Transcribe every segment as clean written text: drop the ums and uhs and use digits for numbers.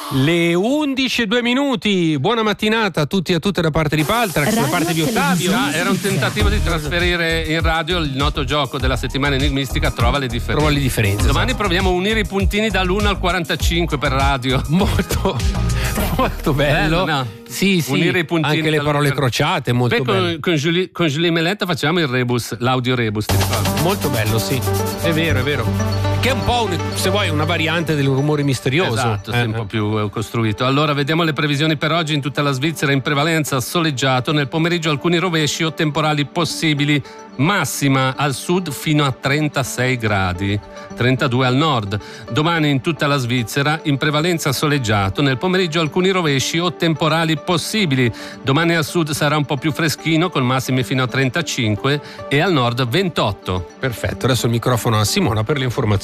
Le 11:02. Buona mattinata a tutti e a tutte da parte di Paltrax, da parte di Ottavio. Era un tentativo di trasferire in radio il noto gioco della settimana enigmistica Trova le differenze. Domani proviamo a unire i puntini dall'1 al 45 per radio. Molto bello. No? Sì, unire i puntini, anche le parole crociate, molto bello. Con Julie Meletta facciamo il rebus, l'audio rebus, ti ricordi? Molto bello, sì. È vero. Che è un po', se vuoi, una variante del rumore misterioso. Esatto, sì, un po' più costruito. Allora, vediamo le previsioni per oggi. In tutta la Svizzera in prevalenza soleggiato, nel pomeriggio alcuni rovesci o temporali possibili, massima al sud fino a 36 gradi, 32 al nord. Domani in tutta la Svizzera in prevalenza soleggiato, nel pomeriggio alcuni rovesci o temporali possibili. Domani al sud sarà un po' più freschino con massimi fino a 35 e al nord 28. Perfetto, adesso il microfono a Simona per le informazioni.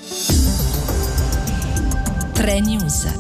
3 News.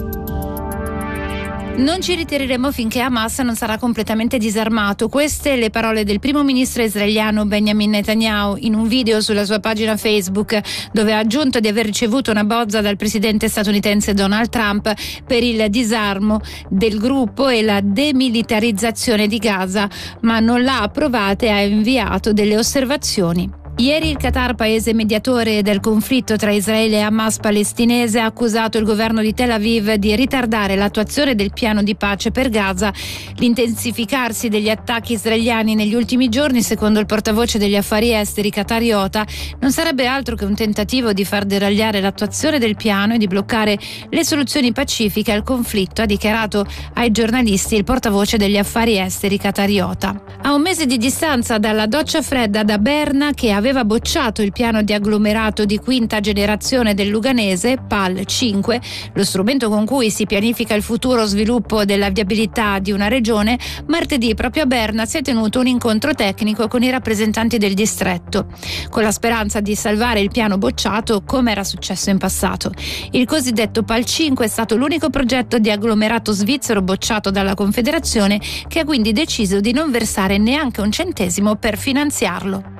Non ci ritireremo finché Hamas non sarà completamente disarmato. Queste le parole del primo ministro israeliano Benjamin Netanyahu in un video sulla sua pagina Facebook, dove ha aggiunto di aver ricevuto una bozza dal presidente statunitense Donald Trump per il disarmo del gruppo e la demilitarizzazione di Gaza, ma non l'ha approvata e ha inviato delle osservazioni. Ieri il Qatar, paese mediatore del conflitto tra Israele e Hamas palestinese, ha accusato il governo di Tel Aviv di ritardare l'attuazione del piano di pace per Gaza. L'intensificarsi degli attacchi israeliani negli ultimi giorni, secondo il portavoce degli affari esteri qatariota, non sarebbe altro che un tentativo di far deragliare l'attuazione del piano e di bloccare le soluzioni pacifiche al conflitto, ha dichiarato ai giornalisti il portavoce degli affari esteri qatariota. A un mese di distanza dalla doccia fredda da Berna, che aveva bocciato il piano di agglomerato di quinta generazione del Luganese, PAL 5, lo strumento con cui si pianifica il futuro sviluppo della viabilità di una regione, martedì proprio a Berna si è tenuto un incontro tecnico con i rappresentanti del distretto, con la speranza di salvare il piano bocciato come era successo in passato. Il cosiddetto PAL 5 è stato l'unico progetto di agglomerato svizzero bocciato dalla Confederazione, che ha quindi deciso di non versare neanche un centesimo per finanziarlo.